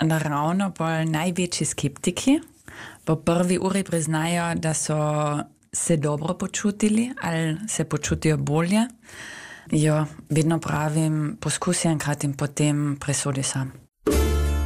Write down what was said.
naravno bolj največji skeptiki. Po prvi uri priznajo, da so se dobro počutili ali se počutijo bolje. Jo, vedno pravim, poskusi enkrat in potem presodi sam.